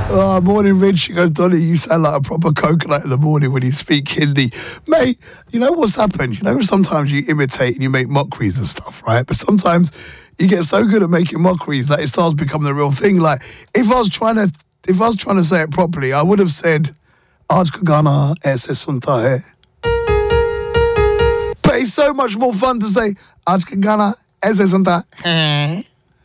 Morning, Rich. She goes, Dolly, you sound like a proper coconut in the morning when you speak Hindi. Mate, you know what's happened? You know, sometimes you imitate and you make mockeries and stuff, right? But sometimes you get so good at making mockeries that it starts becoming the real thing. Like, if I was trying to say it properly, I would have said, Aaj ka gana aise sunta hai. But it's so much more fun to say, Aaj ka gana aise sunta hai.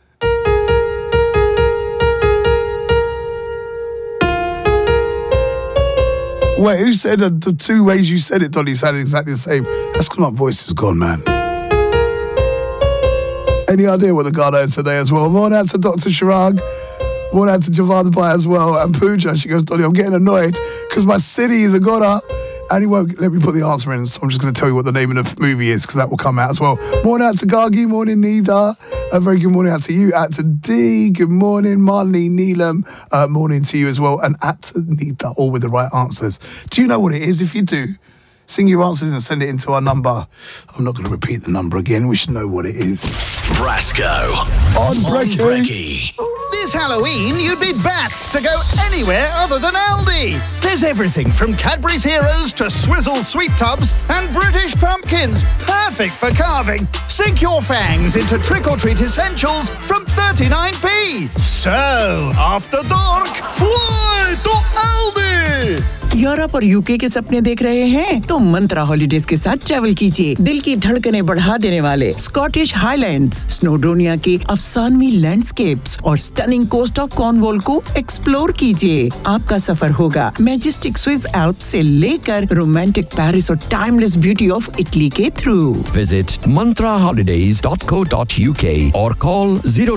Wait, who said the two ways you said it, Dolly, sounded exactly the same? That's because my voice is gone, man. Any idea what the Ghana is today as well? Morning out to Dr. Shirag. Morning out to Javad Bhai as well. And Pooja, she goes, Dolly, I'm getting annoyed because my city is a Ghana. And he won't let me put the answer in, so I'm just going to tell you what the name of the movie is, because that will come out as well. Morning out to Gagi, morning Nida. A very good morning out to you, out to D. Good morning, Marley, Neelam. Morning to you as well, and out to Nita, all with the right answers. Do you know what it is? If you do, sing your answers and send it into our number. I'm not going to repeat the number again. We should know what it is. Brasco. On Brekkie. This Halloween, you'd be bats to go anywhere other than Aldi. There's everything from Cadbury's Heroes to Swizzle Sweet Tubs and British pumpkins. Perfect for carving. Sink your fangs into trick-or-treat essentials from 39p. So, after dark, fly to Aldi. Europe और UK के सपने देख रहे हैं तो मंत्रा holidays के साथ travel कीजिए दिल की धड़कनें बढ़ा देने वाले स्कॉटिश हाईलैंड्स स्नोडोनिया के अफसानवी लैंडस्केप्स और स्टनिंग कोस्ट ऑफ कॉर्नवॉल को एक्सप्लोर कीजिए आपका सफर होगा मैजेस्टिक स्विस एल्प्स से लेकर रोमांटिक पेरिस और टाइमलेस ब्यूटी ऑफ इटली के through visit mantraholidays.co.uk or call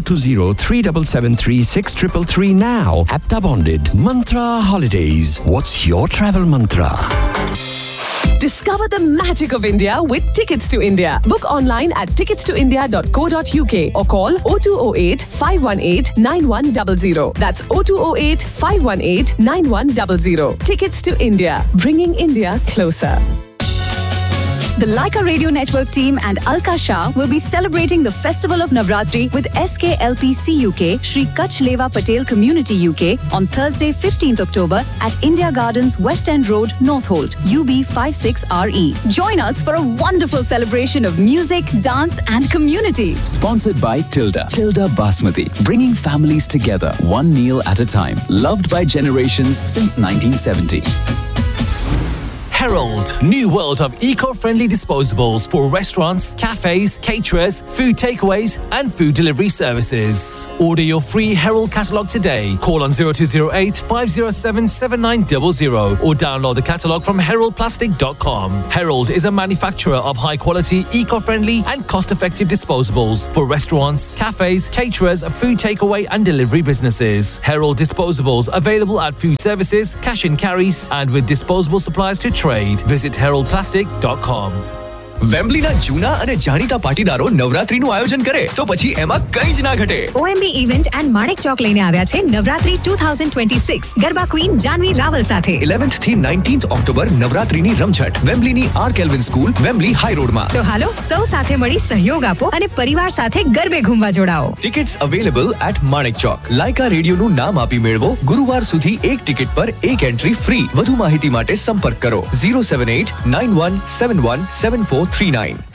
020-3773-6333 now. Apta bonded Mantra Holidays. What's your travel mantra? Discover the magic of India with Tickets to India. Book online at ticketstoindia.co.uk or call 0208 518 9100. That's 0208 518 9100. Tickets to India, bringing India closer. The Laika Radio Network team and Alka Shah will be celebrating the Festival of Navratri with SKLPC UK, Shri Kutch Leva Patel Community UK on Thursday 15th October at India Gardens, West End Road, Northolt, UB56RE. Join us for a wonderful celebration of music, dance and community. Sponsored by Tilda Basmati, bringing families together one meal at a time. Loved by generations since 1970. Herald, new world of eco-friendly disposables for restaurants, cafes, caterers, food takeaways and food delivery services. Order your free Herald catalogue today. Call on 0208 507 7900 or download the catalogue from heraldplastic.com. Herald is a manufacturer of high-quality, eco-friendly and cost-effective disposables for restaurants, cafes, caterers, food takeaway and delivery businesses. Herald disposables available at food services, cash and carries and with disposable supplies to trade. Visit heraldplastic.com. વેમ્બલીના જૂના અને જાણીતા પાટીદારો નવરાત્રીનું આયોજન કરે તો પછી એમાં કંઈ જ ના ઘટે. OMB event and Manek Chowk લઈને આવ્યા છે નવરાત્રી 2026 ગરબા ક્વીન જાનવી રાવલ સાથે 11th થી 19th ઓક્ટોબર નવરાત્રીની રમઝટ વેમ્બલીની R kelvin school Wembley high રોડમાં. તો હાલો સૌ સાથે મળી સહયોગ આપો અને પરિવાર સાથે ગરબે ઘૂમવા જોડાઓ. Tickets available at Manek Chowk. Lyka રેડિયોનું નામ આપી મેળવો. ગુરુવાર સુધી એક ટિકિટ પર એક એન્ટ્રી ફ્રી. વધુ માહિતી માટે સંપર્ક કરો 078 9171 7439.